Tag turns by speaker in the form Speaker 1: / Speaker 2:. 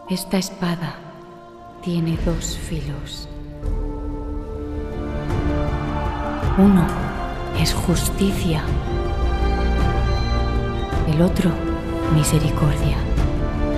Speaker 1: Esta espada tiene dos filos. Uno es justicia, el otro misericordia.